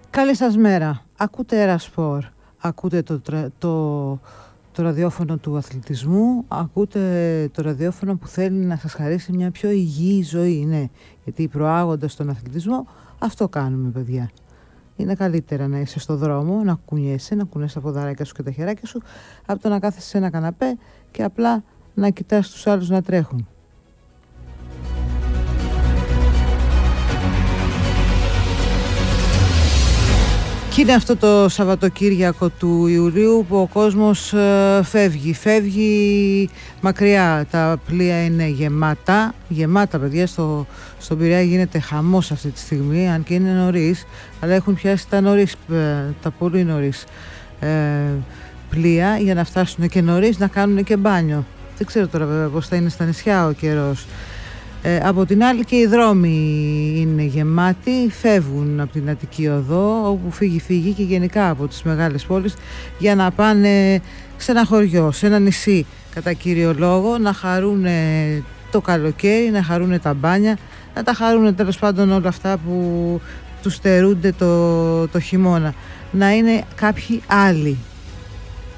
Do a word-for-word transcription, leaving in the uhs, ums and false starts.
Καλή σας μέρα. Ακούτε Ερασπορ. Ακούτε το, το, το ραδιόφωνο του αθλητισμού. Ακούτε το ραδιόφωνο που θέλει να σας χαρίσει μια πιο υγιή ζωή. Ναι, γιατί προάγοντας τον αθλητισμό, αυτό κάνουμε, παιδιά. Είναι καλύτερα να είσαι στο δρόμο, να κουνιέσαι, να κουνές τα ποδαράκια σου και τα χεράκια σου, από το να κάθεσαι σε ένα καναπέ και απλά να κοιτάς τους άλλους να τρέχουν. Και είναι αυτό το Σαββατοκύριακο του Ιουλίου που ο κόσμος ε, φεύγει, φεύγει μακριά. Τα πλοία είναι γεμάτα, γεμάτα παιδιά, στο, στον Πειραιά γίνεται χαμός αυτή τη στιγμή, αν και είναι νωρίς, αλλά έχουν πιάσει τα νωρίς, ε, τα πολύ νωρίς ε, πλοία για να φτάσουν και νωρίς να κάνουν και μπάνιο. Δεν ξέρω τώρα βέβαια πώς θα είναι στα νησιά ο καιρός. Ε, από την άλλη και οι δρόμοι είναι γεμάτοι, φεύγουν από την Αττική Οδό, όπου φύγει φύγει και γενικά από τις μεγάλες πόλεις για να πάνε σε ένα χωριό, σε ένα νησί κατά κύριο λόγο, να χαρούν το καλοκαίρι, να χαρούν τα μπάνια, να τα χαρούν τέλος πάντων όλα αυτά που τους στερούνται το, το χειμώνα. Να είναι κάποιοι άλλοι